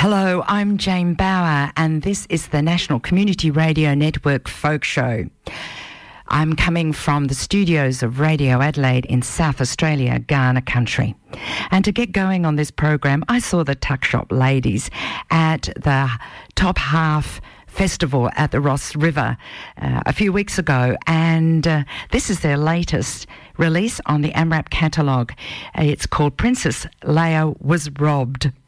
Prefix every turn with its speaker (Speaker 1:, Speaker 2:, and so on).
Speaker 1: Hello, I'm Jane Bauer, and this is the National Community Radio Network Folk Show. I'm coming from the studios of Radio Adelaide in South Australia, Kaurna country. And to get going on this program, I saw the Tuck Shop Ladies at the Top Half Festival at the Ross River a few weeks ago, and this is their latest release on the AMRAP catalogue. It's called Princess Leia Was Robbed.